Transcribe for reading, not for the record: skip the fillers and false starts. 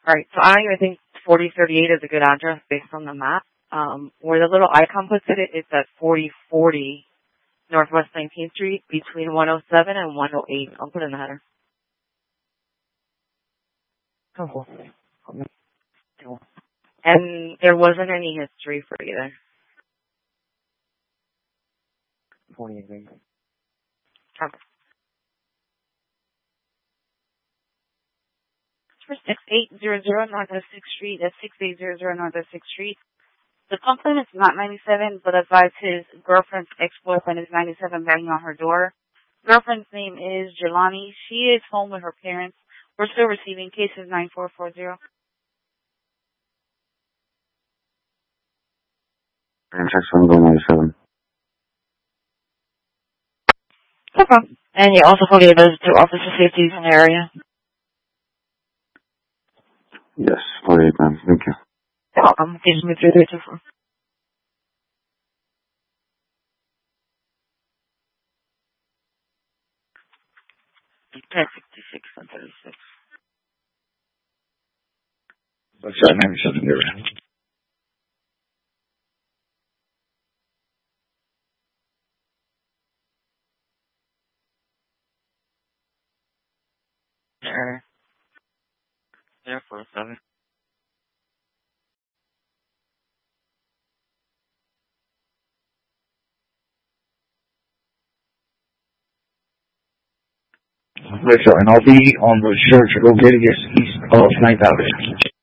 Alright, so I think 4038 is a good address based on the map. Where the little icon puts it, it's at 4040 Northwest 19th Street between 107 and 108. I'll put it in the header. Oh, and there wasn't any history for either. 28. Okay. For 6800 Northwest 6th Street. That's 6800 Northwest 6th Street. The complaint is not 97, but advised his girlfriend's ex-boyfriend is 97 banging on her door. Girlfriend's name is Jelani. She is home with her parents. We're still receiving cases 9440. And check 797. No problem. And you also forgave those two officer safeties in the area. Yes, 48, ma'am. Thank you. You're welcome. Please move through 324. Okay, 66 and 36. What's that? 97 here. There. 047. Rachel, and I'll be on the church located east of 9th Avenue.